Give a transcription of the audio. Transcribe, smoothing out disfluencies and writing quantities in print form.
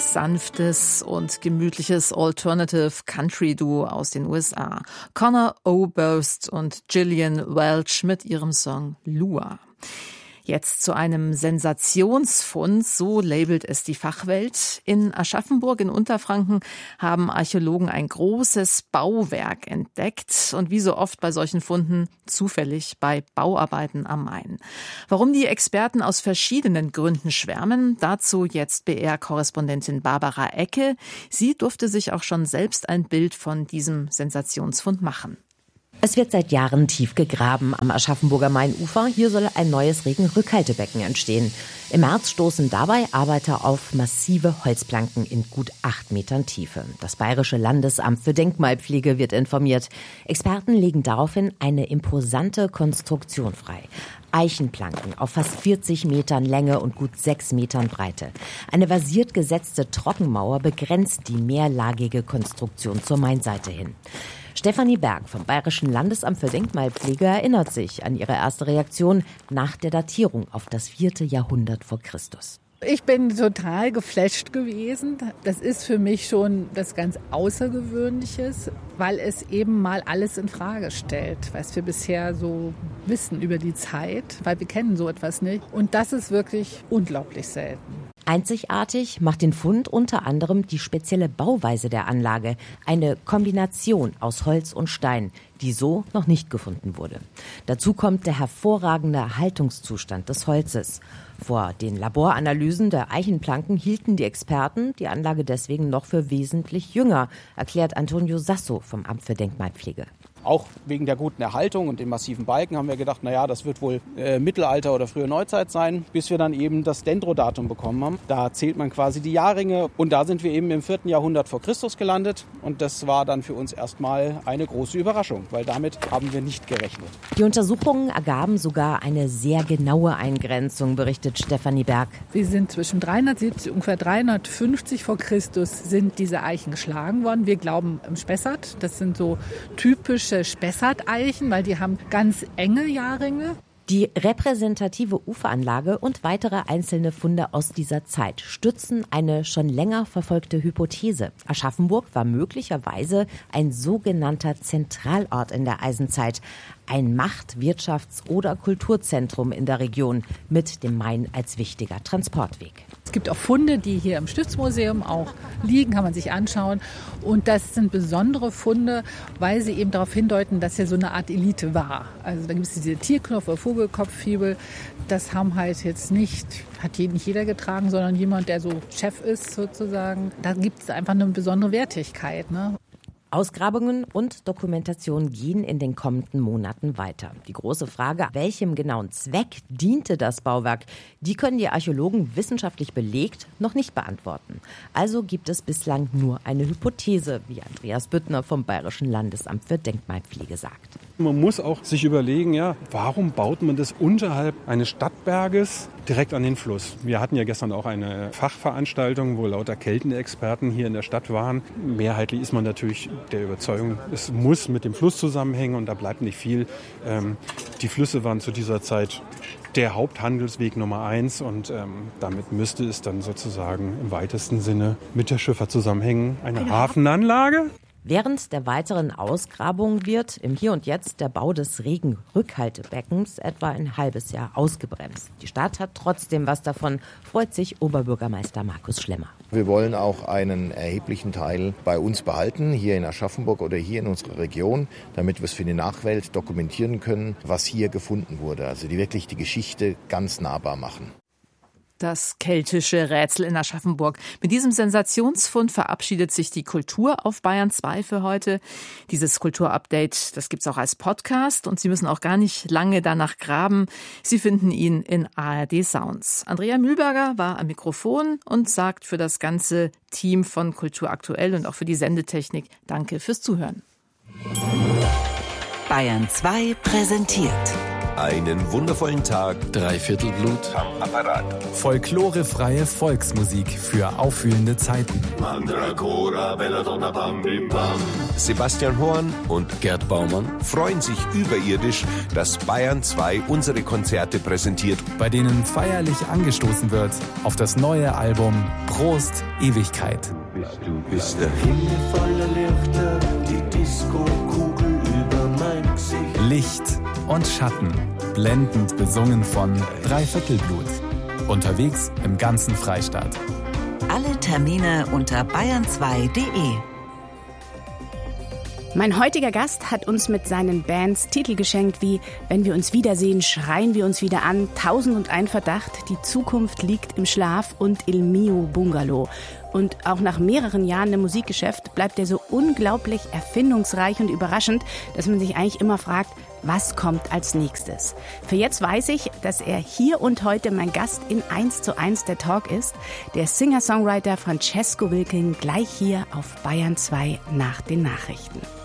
sanftes und gemütliches Alternative Country Duo aus den USA. Conor Oberst und Gillian Welch mit ihrem Song Lua. Jetzt zu einem Sensationsfund, so labelt es die Fachwelt. In Aschaffenburg in Unterfranken haben Archäologen ein großes Bauwerk entdeckt und wie so oft bei solchen Funden zufällig bei Bauarbeiten am Main. Warum die Experten aus verschiedenen Gründen schwärmen, dazu jetzt BR-Korrespondentin Barbara Ecke. Sie durfte sich auch schon selbst ein Bild von diesem Sensationsfund machen. Es wird seit Jahren tief gegraben am Aschaffenburger Mainufer. Hier soll ein neues Regenrückhaltebecken entstehen. Im März stoßen dabei Arbeiter auf massive Holzplanken in gut 8 Metern Tiefe. Das Bayerische Landesamt für Denkmalpflege wird informiert. Experten legen daraufhin eine imposante Konstruktion frei. Eichenplanken auf fast 40 Metern Länge und gut 6 Metern Breite. Eine versiert gesetzte Trockenmauer begrenzt die mehrlagige Konstruktion zur Mainseite hin. Stefanie Berg vom Bayerischen Landesamt für Denkmalpflege erinnert sich an ihre erste Reaktion nach der Datierung auf das 4. Jahrhundert vor Christus. Ich bin total geflasht gewesen. Das ist für mich schon das ganz Außergewöhnliches, weil es eben mal alles in Frage stellt, was wir bisher so wissen über die Zeit, weil wir kennen so etwas nicht. Und das ist wirklich unglaublich selten. Einzigartig macht den Fund unter anderem die spezielle Bauweise der Anlage, eine Kombination aus Holz und Stein, die so noch nicht gefunden wurde. Dazu kommt der hervorragende Erhaltungszustand des Holzes. Vor den Laboranalysen der Eichenplanken hielten die Experten die Anlage deswegen noch für wesentlich jünger, erklärt Antonio Sasso vom Amt für Denkmalpflege. Auch wegen der guten Erhaltung und den massiven Balken haben wir gedacht, das wird wohl Mittelalter oder frühe Neuzeit sein, bis wir dann eben das Dendrodatum bekommen haben. Da zählt man quasi die Jahrringe und da sind wir eben im 4. Jahrhundert vor Christus gelandet und das war dann für uns erstmal eine große Überraschung, weil damit haben wir nicht gerechnet. Die Untersuchungen ergaben sogar eine sehr genaue Eingrenzung, berichtet Stefanie Berg. Wir sind zwischen 370 und ungefähr 350 vor Christus sind diese Eichen geschlagen worden. Wir glauben im Spessart, das sind so typische Spessart-Eichen, weil die haben ganz enge Jahrringe. Die repräsentative Uferanlage und weitere einzelne Funde aus dieser Zeit stützen eine schon länger verfolgte Hypothese. Aschaffenburg war möglicherweise ein sogenannter Zentralort in der Eisenzeit. Ein Macht-, Wirtschafts- oder Kulturzentrum in der Region mit dem Main als wichtiger Transportweg. Es gibt auch Funde, die hier im Stiftsmuseum auch liegen, kann man sich anschauen. Und das sind besondere Funde, weil sie eben darauf hindeuten, dass hier so eine Art Elite war. Also da gibt es diese Tierknopf- oder Vogelkopffibel. Das haben halt jetzt nicht jeder getragen, sondern jemand, der so Chef ist sozusagen. Da gibt es einfach eine besondere Wertigkeit, ne? Ausgrabungen und Dokumentation gehen in den kommenden Monaten weiter. Die große Frage, welchem genauen Zweck diente das Bauwerk, die können die Archäologen wissenschaftlich belegt noch nicht beantworten. Also gibt es bislang nur eine Hypothese, wie Andreas Büttner vom Bayerischen Landesamt für Denkmalpflege sagt. Man muss auch sich überlegen, warum baut man das unterhalb eines Stadtberges direkt an den Fluss? Wir hatten ja gestern auch eine Fachveranstaltung, wo lauter Keltenexperten hier in der Stadt waren. Mehrheitlich ist man natürlich der Überzeugung, es muss mit dem Fluss zusammenhängen und da bleibt nicht viel. Die Flüsse waren zu dieser Zeit der Haupthandelsweg Nummer 1 und damit müsste es dann sozusagen im weitesten Sinne mit der Schifffahrt zusammenhängen. Eine Hafenanlage? Während der weiteren Ausgrabungen wird im Hier und Jetzt der Bau des Regenrückhaltebeckens etwa ein halbes Jahr ausgebremst. Die Stadt hat trotzdem was davon, freut sich Oberbürgermeister Markus Schlemmer. Wir wollen auch einen erheblichen Teil bei uns behalten, hier in Aschaffenburg oder hier in unserer Region, damit wir es für die Nachwelt dokumentieren können, was hier gefunden wurde. Also die wirklich die Geschichte ganz nahbar machen. Das keltische Rätsel in Aschaffenburg. Mit diesem Sensationsfund verabschiedet sich die Kultur auf Bayern 2 für heute. Dieses Kulturupdate, das gibt's auch als Podcast und Sie müssen auch gar nicht lange danach graben. Sie finden ihn in ARD Sounds. Andrea Mühlberger war am Mikrofon und sagt für das ganze Team von Kultur aktuell und auch für die Sendetechnik Danke fürs Zuhören. Bayern 2 präsentiert. Einen wundervollen Tag. Dreiviertel Blut. Am Apparat. Folklorefreie Volksmusik für aufwühlende Zeiten. Mandragora, Belladonna, Bam, Bim, Bam. Sebastian Horn und Gerd Baumann freuen sich überirdisch, dass Bayern 2 unsere Konzerte präsentiert, bei denen feierlich angestoßen wird auf das neue Album Trost, Ewigkeit. Du bist der Himmel voller Lichter, die Disco-Kugel über mein Gesicht. Licht und Schatten, blendend besungen von Dreiviertelblut. Unterwegs im ganzen Freistaat. Alle Termine unter bayern2.de. Mein heutiger Gast hat uns mit seinen Bands Titel geschenkt wie Wenn wir uns wiedersehen, schreien wir uns wieder an, 1001 Verdacht, Die Zukunft liegt im Schlaf und Il Mio Bungalow. Und auch nach mehreren Jahren im Musikgeschäft bleibt er so unglaublich erfindungsreich und überraschend, dass man sich eigentlich immer fragt, was kommt als nächstes? Für jetzt weiß ich, dass er hier und heute mein Gast in 1:1 der Talk ist. Der Singer-Songwriter Francesco Wilking gleich hier auf Bayern 2 nach den Nachrichten.